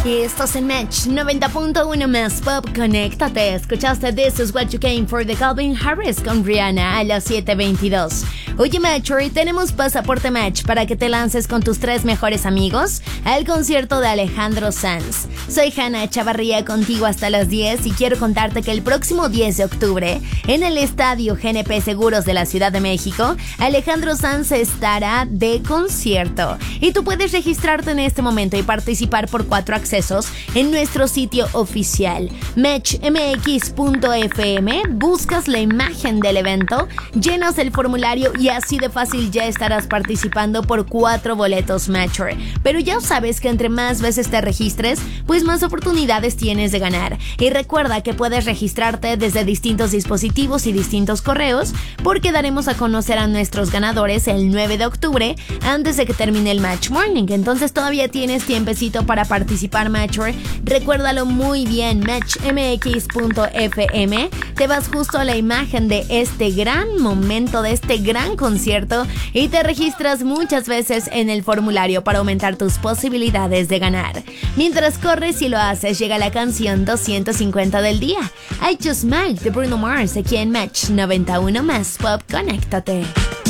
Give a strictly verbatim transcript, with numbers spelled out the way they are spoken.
Y estás en Match noventa punto uno más Pop. Conéctate. Escuchaste This Is What You Came For de Calvin Harris con Rihanna a las siete veintidós. Oye, Match, hoy tenemos pasaporte Match para que te lances con tus tres mejores amigos al concierto de Alejandro Sanz. Soy Hanna Chavarría, contigo hasta las diez, y quiero contarte que el próximo diez de octubre en el Estadio G N P Seguros de la Ciudad de México, Alejandro Sanz estará de concierto. Y tú puedes registrarte en este momento y participar por cuatro accesos en nuestro sitio oficial match m x punto f m. Buscas la imagen del evento, llenas el formulario y así de fácil ya estarás participando por cuatro boletos Match. Pero ya sabes que entre más veces te registres, pues más oportunidades tienes de ganar. Y recuerda que puedes registrarte desde distintos dispositivos y distintos correos, porque daremos a conocer a nuestros ganadores el nueve de octubre antes de que termine el Match Morning. Entonces todavía tienes tiempecito para participar, Match. Recuérdalo muy bien, match m x punto f m. Te vas justo a la imagen de este gran momento, de este gran concierto, y te registras muchas veces en el formulario para aumentar tus posibilidades de ganar. Mientras corres y lo haces, llega la canción doscientos cincuenta del día, I Just Might de Bruno Mars, aquí en Match noventa y uno más Pop. Conéctate.